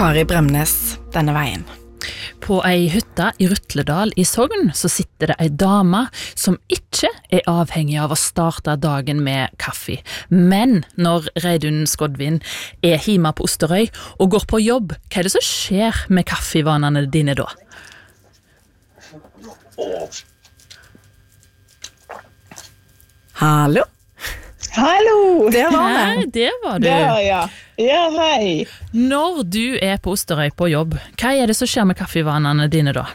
Kari Bremnes denne veien? På ei hytte i Rytledal i Sogn så sitter det ei dame som ikke avhengig av å starte dagen med kaffe. Men når Reidun Skodvin hjemme på Osterøy og går på jobb, hva det som skjer med kaffevanene dine da? Hallo? Hallo! Det var det. Hei, det var du. Ja, hei. Når du på Osterøy på jobb, hva det som skjer med kaffevanene dine da?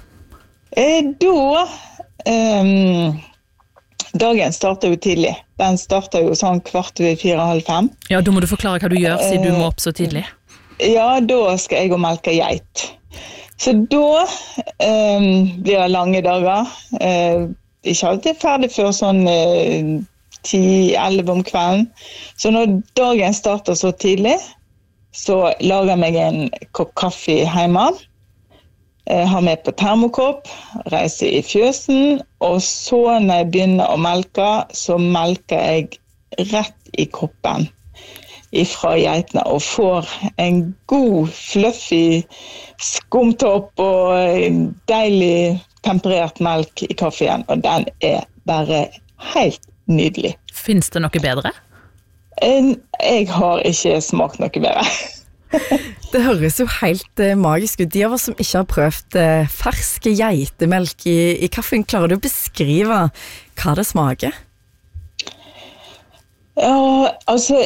Dagen starter jo tidlig. Den starter jo sånn 4:15. Ja, da må du forklare hva du gjør, siden du må opp så tidlig. Ja, da skal jeg gå og melke geit. Så da blir det lange dager. Ikke alltid ferdig før sånn 10-11 om kvelden. Så når dagen starter så tidlig, så lager jeg meg en kopp kaffe hjemme. Har med på termokopp, reiser i fjøsen, og så når jeg begynner å melke, så melker jeg rett i koppen ifra geitene, og får en god, fluffy skumtopp og deilig temperert melk i kaffen, og den bare helt nydelig. Finns det noe bedre? Jeg har ikke smakt noe bedre. Det høres jo helt magisk ut. De av oss som ikke har prøvd ferske geitemelk i kaffen, klarer du å beskrive hva det smaker? Ja, altså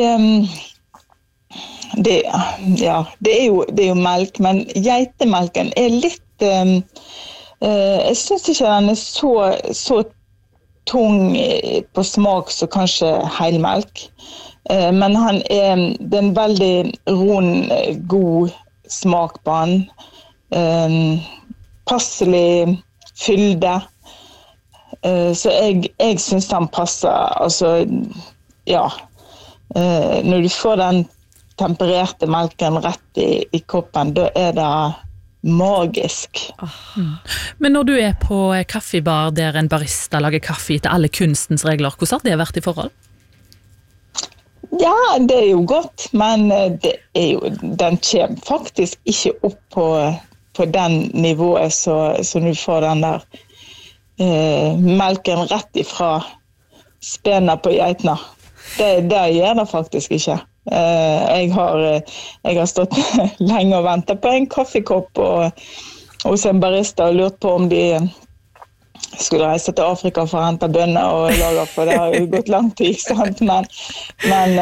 det er jo melk, men geitemelken litt jeg synes ikke den så tung på smak som kanskje helmelk. Men det en veldig rund, god smak på den. Passelig fylde. Så jeg synes den passer, altså, ja. Når du får den tempererte melken rett i koppen, da det magisk. Men når du på kaffebar der en barista lager kaffe etter alle kunstens regler, hvordan har det vært i forhold? Ja, det jo godt, men den kommer faktisk ikke opp på den nivået så du får den der melken rett ifra spena på geitene. Det gjør det faktisk ikke. Jeg har stått lenge og ventet på en kaffekopp hos en barista og lurt på om de skulle reise til Afrika for å hente bønner og lage, for det har jo gått lang tid, sant? Men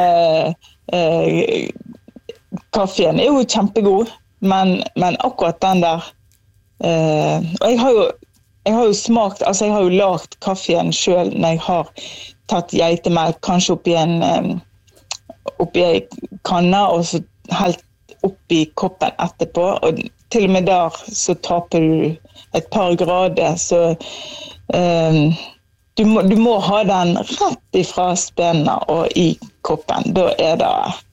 kaffen jo kjempegod, men akkurat den der, og jeg har jo smakt, altså jeg har jo lagt kaffen selv når jeg har tatt geitemelk, kanskje oppi en kanne, og så helt oppi koppen etterpå, og til og med der så taper du et par grader, så du må ha den rett ifra spena og i koppen. Da det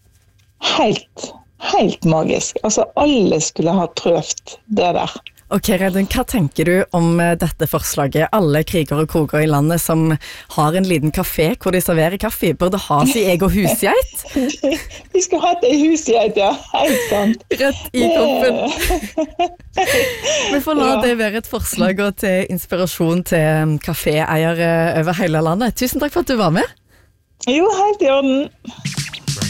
helt magisk. Altså, alle skulle ha prøvd det der. Ok, Reidun, hva tenker du om dette forslaget? Alle kriger og kroger i landet som har en liten kafé hvor de serverer kaffe, burde ha sin egen husgeit? Vi skal ha et husgeit, ja. Helt sant. Rett i koppen. Vi får la det være et forslag og til inspirasjon til kaféeiere over hele landet. Tusen takk for at du var med. Jo, helt i orden.